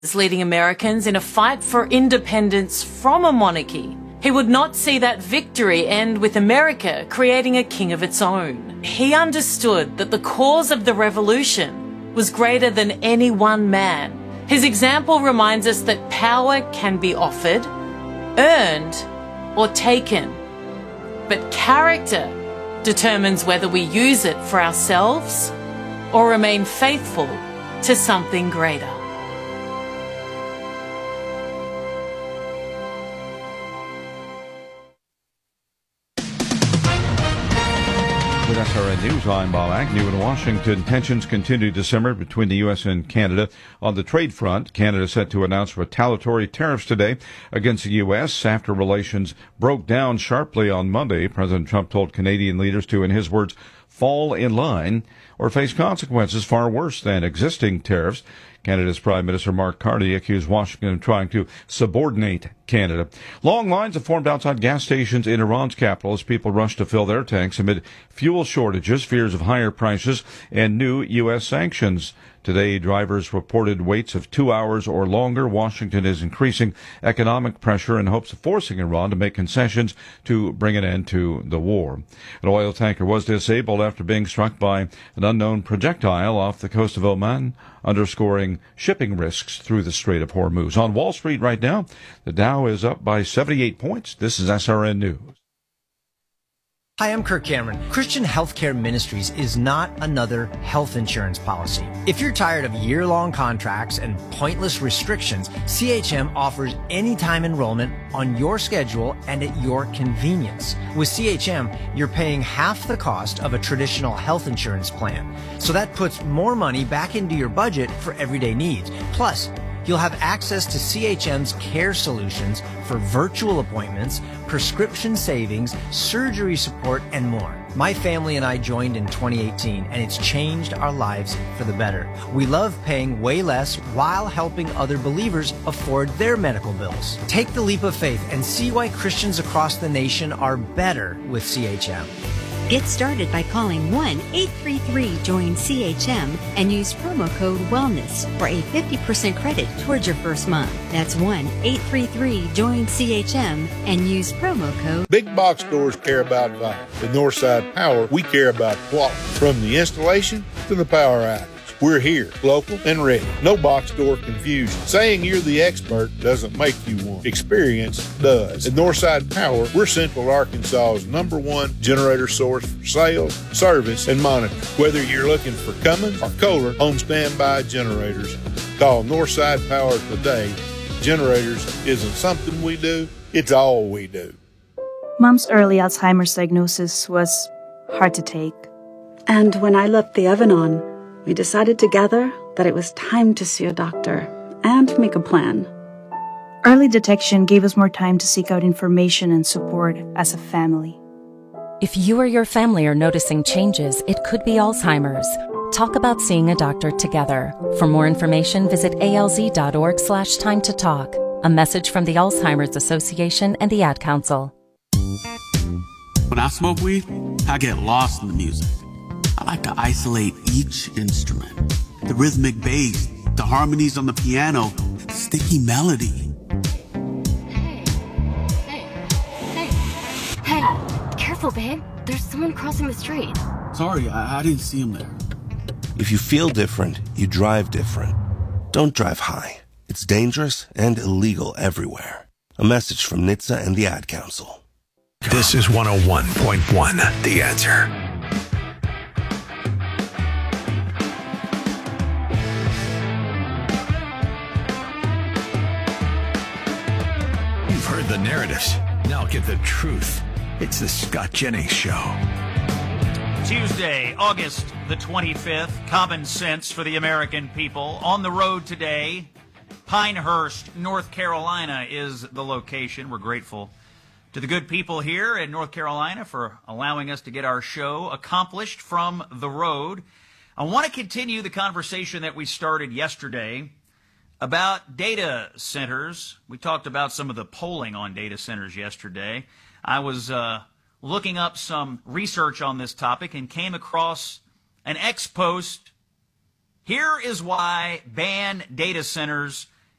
leading Americans in a fight for independence from a monarchy. He would not see that victory end with America creating a king of its own. He understood that the cause of the revolution was greater than any one man. His example reminds us that power can be offered, earned, or taken. But character determines whether we use it for ourselves or remain faithful to something greater. With SRN News, I'm Bob Agnew in Washington. Tensions continue to simmer between the U.S. and Canada. On the trade front, Canada set to announce retaliatory tariffs today against the U.S. after relations broke down sharply on Monday. President Trump told Canadian leaders to, in his words, fall in line or face consequences far worse than existing tariffs. Canada's Prime Minister Mark Carney accused Washington of trying to subordinate Canada. Long lines have formed outside gas stations in Iran's capital as people rush to fill their tanks amid fuel shortages, fears of higher prices, and new U.S. sanctions. Today, drivers reported waits of 2 hours or longer. Washington is increasing economic pressure in hopes of forcing Iran to make concessions to bring an end to the war. An oil tanker was disabled after being struck by an unknown projectile off the coast of Oman, underscoring shipping risks through the Strait of Hormuz. On Wall Street right now, the Dow is up by 78 points. This is SRN News. Hi, I'm Kirk Cameron. Christian Healthcare Ministries is not another health insurance policy. If you're tired of year-long contracts and pointless restrictions, CHM offers anytime enrollment on your schedule and at your convenience. With CHM, you're paying half the cost of a traditional health insurance plan. So that puts more money back into your budget for everyday needs. Plus, you'll have access to CHM's care solutions for virtual appointments, prescription savings, surgery support, and more. My family and I joined in 2018, and it's changed our lives for the better. We love paying way less while helping other believers afford their medical bills. Take the leap of faith and see why Christians across the nation are better with CHM. Get started by calling 1-833-JOIN-CHM and use promo code WELLNESS for a 50% credit towards your first month. That's 1-833-JOIN-CHM and use promo code. Big box stores care about value. At Northside Power, we care about quality. From the installation to the power outage. We're here, local and ready. No box store confusion. Saying you're the expert doesn't make you one. Experience does. At Northside Power, we're Central Arkansas's #1 generator source for sales, service, and monitoring. Whether you're looking for Cummins or Kohler home standby generators, call Northside Power today. Generators isn't something we do, it's all we do. Mom's early Alzheimer's diagnosis was hard to take. And when I left the oven on, we decided together that it was time to see a doctor and make a plan. Early detection gave us more time to seek out information and support as a family. If you or your family are noticing changes, it could be Alzheimer's. Talk about seeing a doctor together. For more information, visit alz.org/time to talk. A message from the Alzheimer's Association and the Ad Council. When I smoke weed, I get lost in the music. I like to isolate each instrument. The rhythmic bass, the harmonies on the piano, the sticky melody. Hey, careful, babe. There's someone crossing the street. Sorry, I didn't see him there. If you feel different, you drive different. Don't drive high. It's dangerous and illegal everywhere. A message from NHTSA and the Ad Council. This is 101.1, The Answer. Heard the narratives. Now get the truth. It's the Scott Jennings Show. Tuesday, August the 25th. Common sense for the American people. On the road today, Pinehurst, North Carolina is the location. We're grateful to the good people here in North Carolina for allowing us to get our show accomplished from the road. I want to continue the conversation that we started yesterday about data centers. We talked about some of the polling on data centers yesterday. I was looking up some research on this topic and came across an X post. Here is why ban data centers